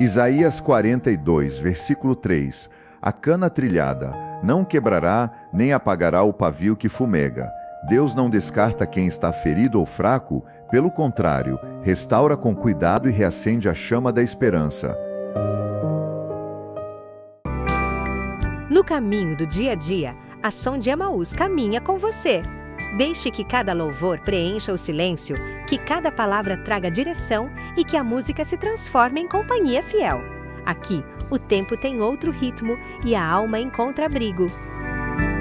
Isaías 42, versículo 3. A cana trilhada não quebrará, nem apagará o pavio que fumega. Deus não descarta quem está ferido ou fraco, pelo contrário, restaura com cuidado e reacende a chama da esperança. No caminho do dia a dia, a Som de Emaús caminha com você. Deixe que cada louvor preencha o silêncio, que cada palavra traga direção e que a música se transforme em companhia fiel. Aqui, o tempo tem outro ritmo e a alma encontra abrigo.